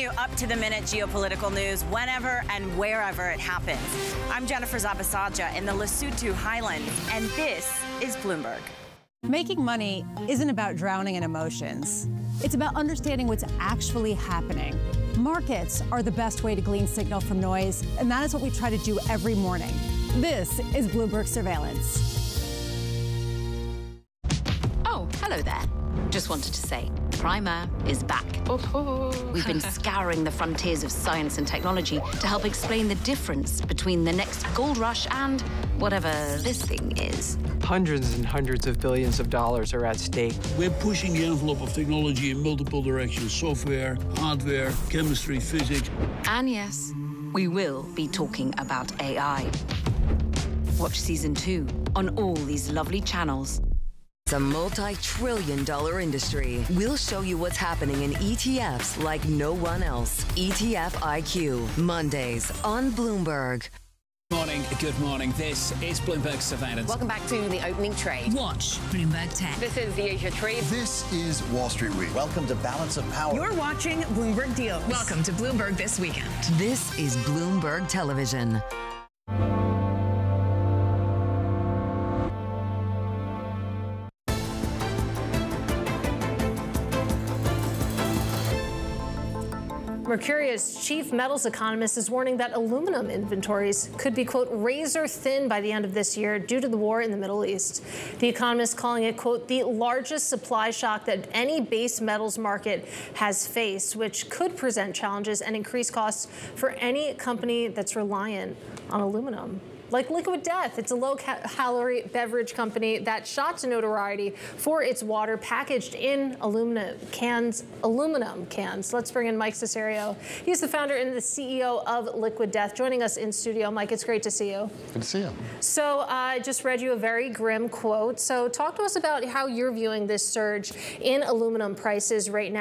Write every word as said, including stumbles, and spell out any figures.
you up-to-the-minute geopolitical news whenever and wherever it happens. I'm Jennifer Zabasaja in the Lesotho Highlands, and this is Bloomberg. Making money isn't about drowning in emotions. It's about understanding what's actually happening. Markets are the best way to glean signal from noise, and that is what we try to do every morning. This is Bloomberg Surveillance. Oh, hello there. Just wanted to say, Primer is back. Oh. We've been scouring the frontiers of science and technology to help explain the difference between the next gold rush and whatever this thing is. Hundreds and hundreds of billions of dollars are at stake. We're pushing the envelope of technology in multiple directions: software, hardware, chemistry, physics. And yes, we will be talking about A I. Watch season two on all these lovely channels. It's a multi-trillion dollar industry. We'll show you what's happening in E T Fs like no one else. E T F I Q, Mondays on Bloomberg. Morning, good morning. This is Bloomberg Surveillance. Welcome back to the opening trade. Watch Bloomberg Tech. This is the Asia Trade. This is Wall Street Week. Welcome to Balance of Power. You're watching Bloomberg Deals. Welcome to Bloomberg This Weekend. This is Bloomberg Television. Mercurius chief metals economist is warning that aluminum inventories could be, quote, razor thin by the end of this year due to the war in the Middle East. The economist calling it, quote, the largest supply shock that any base metals market has faced, which could present challenges and increase costs for any company that's reliant on aluminum. Like Liquid Death, it's a low-calorie beverage company that shot to notoriety for its water packaged in aluminum cans. Aluminum cans. Let's bring in Mike Cesario. He's the founder and the C E O of Liquid Death, joining us in studio. Mike, it's great to see you. Good to see you. So I uh, just read you a very grim quote. So talk to us about how you're viewing this surge in aluminum prices right now.